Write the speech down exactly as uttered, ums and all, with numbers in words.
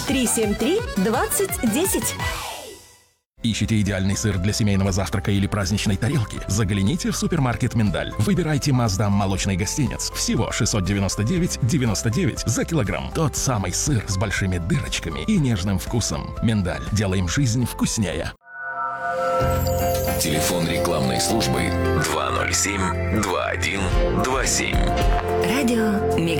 три семь три двадцать десять. Ищете идеальный сыр для семейного завтрака или праздничной тарелки? Загляните в супермаркет «Миндаль». Выбирайте Маздам молочный гостинец. Всего шестьсот девяносто девять девяносто девять за килограмм. Тот самый сыр с большими дырочками и нежным вкусом. «Миндаль». Делаем жизнь вкуснее. Телефон рекламной службы два ноль семь два один два семь. Радио Мега.